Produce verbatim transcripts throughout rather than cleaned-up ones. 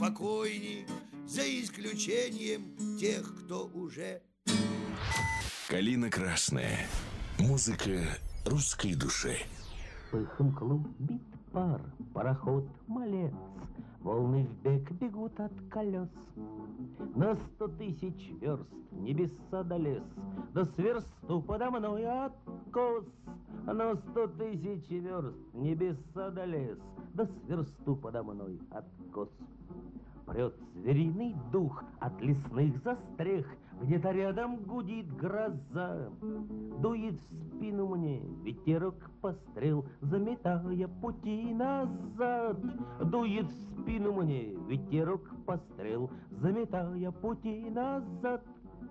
покойник, за исключением тех, кто уже. Калина красная. Музыка русской души. Пыхом клубит пар, пароход малец, волны в бег бегут от колес. На сто тысяч верст небеса долез, да сверсту подо мной откос. На сто тысяч верст небеса долез, да сверсту подо мной откос. Прет звериный дух от лесных застрех, где-то рядом гудит гроза. Дует в спину мне ветерок пострел, заметая пути назад. Дует в спину мне ветерок пострел, заметая пути назад.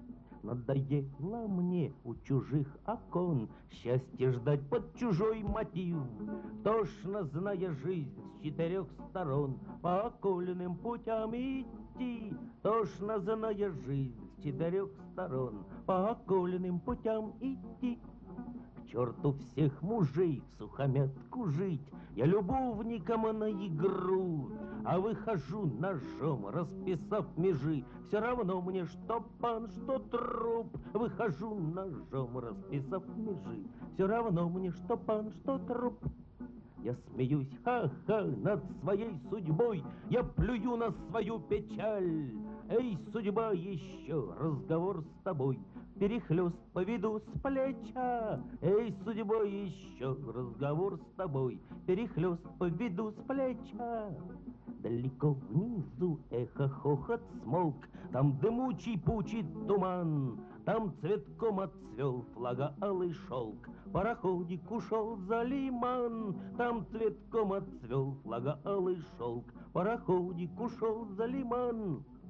Надоело мне у чужих окон счастье ждать под чужой мотив. Тошно, зная жизнь с четырех сторон, по окольным путям идти. Тошно, зная жизнь с четырех сторон, по окольным путям идти. К черту всех мужей в сухомятку жить, я любовником на игру. А выхожу ножом, расписав межи, все равно мне, что пан, что труп. Выхожу ножом, расписав межи, все равно мне, что пан, что труп. Я смеюсь, ха-ха, над своей судьбой, я плюю на свою печаль. Эй, судьба, еще разговор с тобой, перехлёст поведу с плеча. Эй, судьба, еще разговор с тобой, перехлёст поведу с плеча. Далеко внизу эхо хохот смолк, там дымучий пучий туман. Там цветком отцвел флага алый шелк, пароходик ушел за лиман. Там цветком отцвел флага алый шелк, пароходик ушел за лиман.